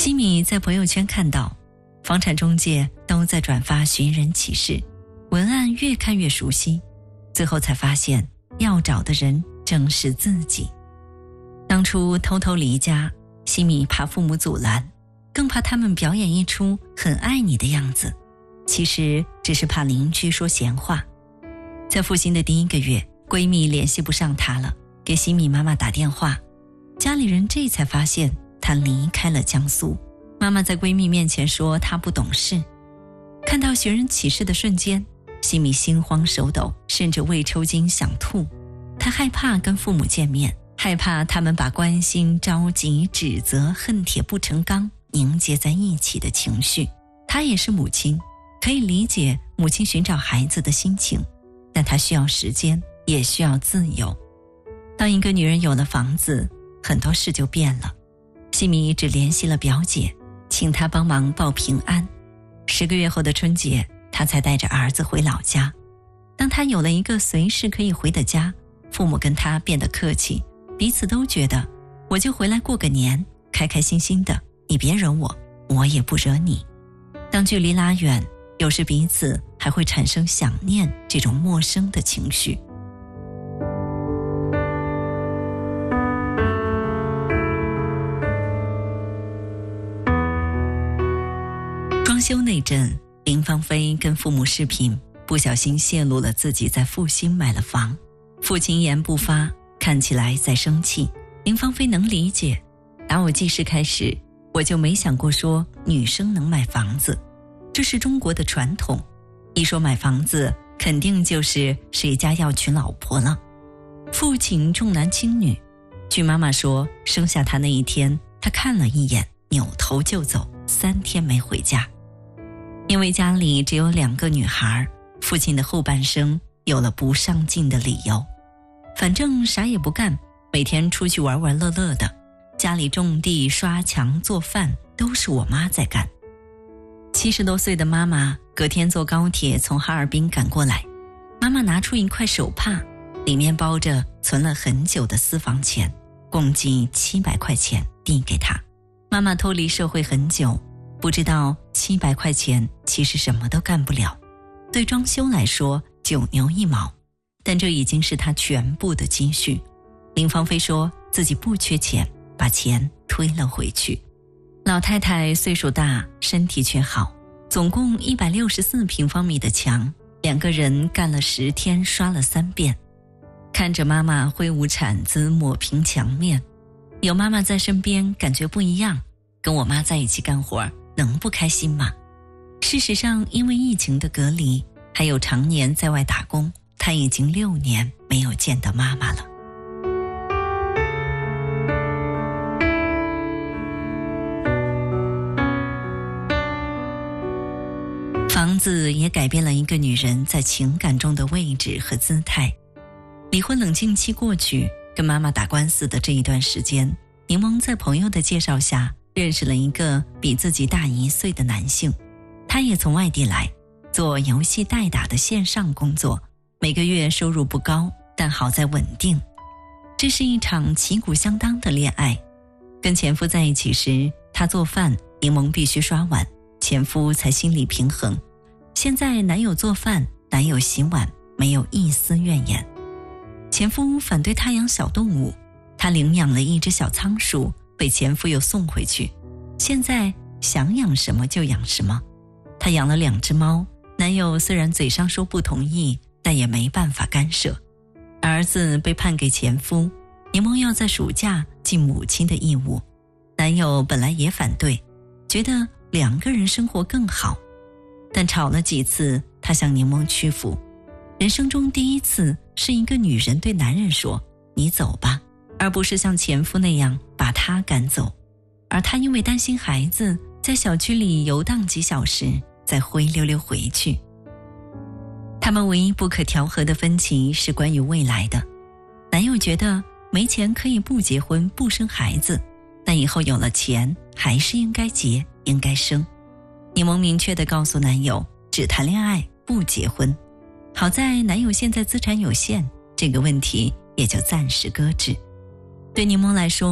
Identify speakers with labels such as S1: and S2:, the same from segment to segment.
S1: 西米在朋友圈看到房产中介都在转发寻人启事，文案越看越熟悉，最后才发现要找的人正是自己。当初偷偷离家，西米怕父母阻拦，更怕他们表演一出很爱你的样子，其实只是怕邻居说闲话。在复兴的第1个月，闺蜜联系不上她了，给西米妈妈打电话，家里人这才发现她离开了江苏。妈妈在闺蜜面前说她不懂事。看到寻人启事的瞬间，西米心慌手抖，甚至胃抽筋想吐。她害怕跟父母见面，害怕他们把关心、着急、指责、恨铁不成钢凝结在一起的情绪。她也是母亲，可以理解母亲寻找孩子的心情，但她需要时间，也需要自由。当一个女人有了房子，很多事就变了。西米只联系了表姐，请她帮忙报平安。10个月后的春节，她才带着儿子回老家。当她有了一个随时可以回的家，父母跟她变得客气，彼此都觉得我就回来过个年，开开心心的，你别惹我，我也不惹你。当距离拉远，有时彼此还会产生想念这种陌生的情绪。装修那阵，林芳菲跟父母视频，不小心泄露了自己在复兴买了房。父亲一言不发，看起来在生气。林芳菲能理解，打我记事开始，我就没想过说女生能买房子，这是中国的传统。一说买房子，肯定就是谁家要娶老婆了。父亲重男轻女，据妈妈说，生下他那一天，他看了一眼，扭头就走，3天没回家。因为家里只有2个女孩，父亲的后半生有了不上进的理由。反正啥也不干，每天出去玩玩乐乐的，家里种地、刷墙、做饭都是我妈在干。70多岁的妈妈隔天坐高铁从哈尔滨赶过来，妈妈拿出一块手帕，里面包着存了很久的私房钱，共计700块钱递给她。妈妈脱离社会很久，不知道700块钱其实什么都干不了，对装修来说9牛1毛，但这已经是她全部的积蓄。林芳菲说自己不缺钱，把钱推了回去。老太太岁数大，身体却好，总共164平方米的墙，2个人干了10天，刷了3遍。看着妈妈挥舞铲子抹平墙面，有妈妈在身边感觉不一样，跟我妈在一起干活能不开心吗？事实上，因为疫情的隔离，还有常年在外打工，她已经6年没有见到妈妈了。房子也改变了一个女人在情感中的位置和姿态。离婚冷静期过去，跟妈妈打官司的这一段时间，柠檬在朋友的介绍下认识了一个比自己大1岁的男性。他也从外地来，做游戏代打的线上工作，每个月收入不高，但好在稳定。这是一场旗鼓相当的恋爱。跟前夫在一起时，他做饭，柠檬必须刷碗，前夫才心理平衡。现在男友做饭，男友洗碗，没有一丝怨言。前夫反对他养小动物，他领养了一只小仓鼠，被前夫又送回去。现在想养什么就养什么。他养了2只猫，男友虽然嘴上说不同意，但也没办法干涉。儿子被判给前夫，柠檬要在暑假尽母亲的义务。男友本来也反对，觉得2个人生活更好，但吵了几次，他向柠檬屈服。人生中第一次是一个女人对男人说你走吧，而不是像前夫那样把他赶走。而他因为担心孩子，在小区里游荡几小时，再灰溜溜回去。他们唯一不可调和的分歧是关于未来的。男友觉得没钱可以不结婚不生孩子，但以后有了钱还是应该结应该生。柠檬明确地告诉男友只谈恋爱不结婚。好在男友现在资产有限，这个问题也就暂时搁置。对柠檬来说，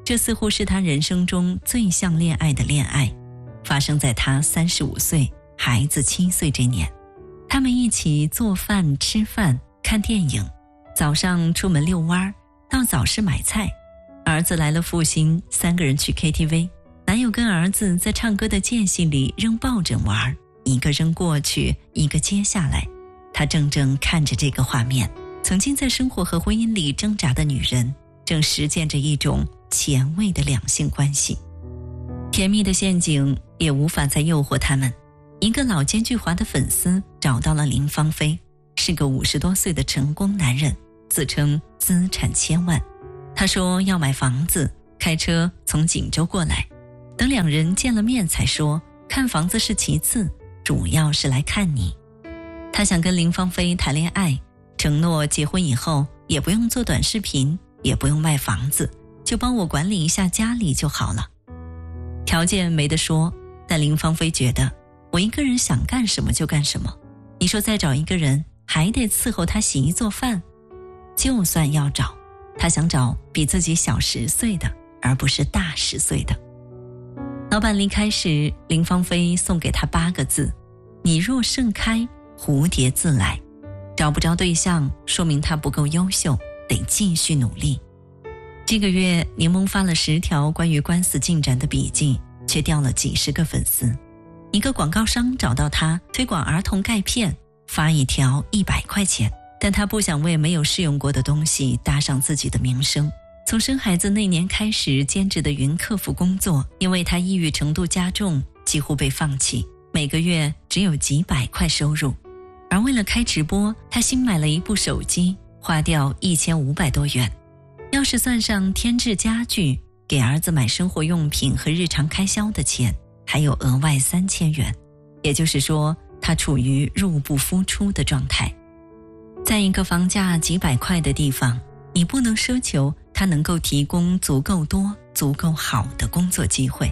S1: 这似乎是他人生中最像恋爱的恋爱，发生在他35岁，孩子7岁这年。他们一起做饭、吃饭、看电影，早上出门遛弯，到早市买菜。儿子来了复兴，3个人去 KTV， 男友跟儿子在唱歌的间隙里扔抱枕玩，一个扔过去，一个接下来。他怔怔看着这个画面，曾经在生活和婚姻里挣扎的女人，正实践着一种前卫的两性关系。甜蜜的陷阱也无法再诱惑他们。一个老奸巨猾的粉丝找到了林芳菲，是个50多岁的成功男人，自称资产千万。他说要买房子，开车从锦州过来。等两人见了面才说，看房子是其次，主要是来看你。他想跟林芳菲谈恋爱，承诺结婚以后也不用做短视频，也不用卖房子，就帮我管理一下家里就好了。条件没得说，但林芳菲觉得我一个人想干什么就干什么，你说再找一个人还得伺候他洗衣做饭，就算要找，他想找比自己小10岁的，而不是大10岁的。老板离开时，林芳菲送给他8个字：你若盛开，蝴蝶自来。找不着对象，说明他不够优秀，得继续努力。这个月，柠檬发了10条关于官司进展的笔记，却掉了几十个粉丝。一个广告商找到他推广儿童钙片，发一条100块钱，但他不想为没有试用过的东西搭上自己的名声。从生孩子那年开始兼职的云客服工作，因为他抑郁程度加重，几乎被放弃，每个月只有几百块收入。而为了开直播，他新买了一部手机，花掉1500多元。要是算上添置家具，给儿子买生活用品和日常开销的钱，还有额外3000元。也就是说，他处于入不敷出的状态。在一个房价几百块的地方，你不能奢求他能够提供足够多、足够好的工作机会。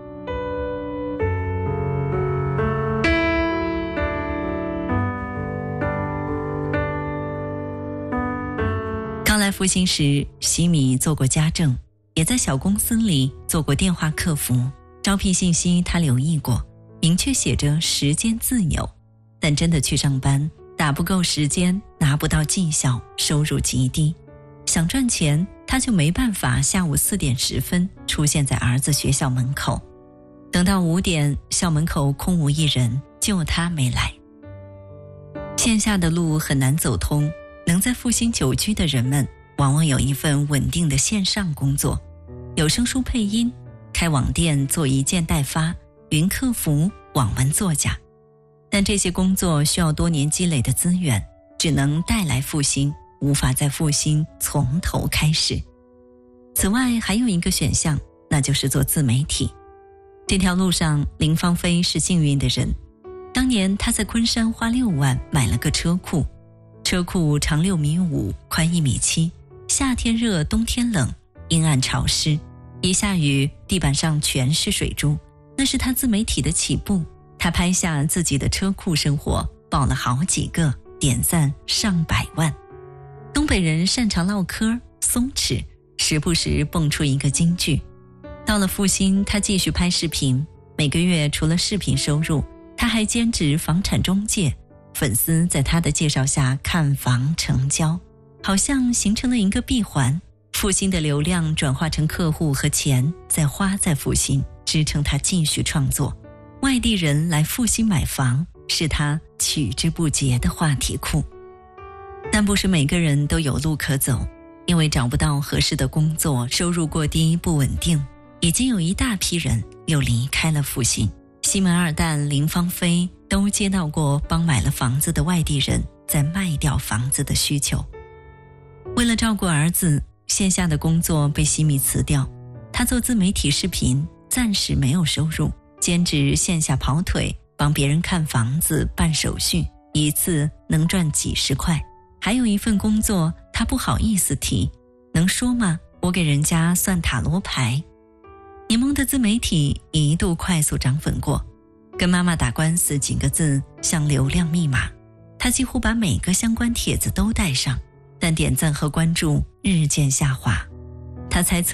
S1: 刚来复兴时，西米做过家政，也在小公司里做过电话客服。招聘信息他留意过，明确写着时间自由，但真的去上班，打不够时间，拿不到绩效，收入极低。想赚钱，他就没办法下午4点10分出现在儿子学校门口。等到5点，校门口空无一人，就他没来。线下的路很难走通，能在复兴久居的人们往往有一份稳定的线上工作，有声书配音，开网店做一件代发，云客服，网文作家。但这些工作需要多年积累的资源，只能带来复兴，无法在复兴从头开始。此外还有一个选项，那就是做自媒体。这条路上林芳菲是幸运的人。当年她在昆山花6万买了个车库，车库长6.5米，宽1.7米，夏天热，冬天冷，阴暗潮湿，一下雨地板上全是水珠。那是他自媒体的起步。他拍下自己的车库生活，爆了好几个，点赞上百万。东北人擅长唠嗑松弛，时不时蹦出一个金句。到了复兴，他继续拍视频，每个月除了视频收入，他还兼职房产中介，粉丝在他的介绍下看房成交，好像形成了一个闭环。复兴的流量转化成客户和钱，再花在复兴，支撑他继续创作。外地人来复兴买房，是他取之不竭的话题库。但不是每个人都有路可走，因为找不到合适的工作，收入过低不稳定，已经有一大批人又离开了复兴。西门二蛋林芳菲都接到过帮买了房子的外地人在卖掉房子的需求。为了照顾儿子，线下的工作被西米辞掉，他做自媒体视频，暂时没有收入，兼职线下跑腿，帮别人看房子办手续，一次能赚几十块。还有一份工作他不好意思提，能说吗？我给人家算塔罗牌。柠檬的自媒体一度快速涨粉过，跟妈妈打官司几个字像流量密码，他几乎把每个相关帖子都带上，但点赞和关注日渐下滑。他猜测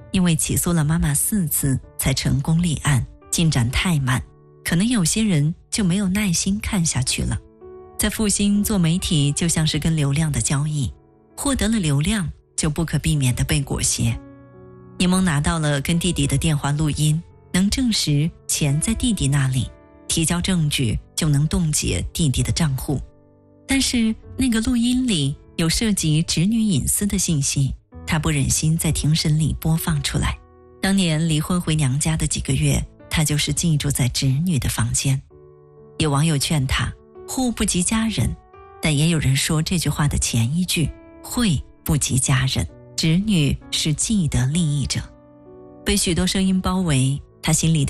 S1: 因为起诉了妈妈4次才成功立案，进展太慢，可能有些人就没有耐心看下去了。在复兴做媒体就像是跟流量的交易，获得了流量就不可避免地被裹挟。柠檬拿到了跟弟弟的电话录音，能证实钱在弟弟那里，提交证据就能冻结弟弟的账户。但是那个录音里有涉及侄女隐私的信息，他不忍心在庭审里播放出来。当年离婚回娘家的几个月，他就是寄住在侄女的房间。有网友劝他户不及家人，但也有人说这句话的前一句会不及家人，侄女是既得利益者。被许多声音包围，他心里的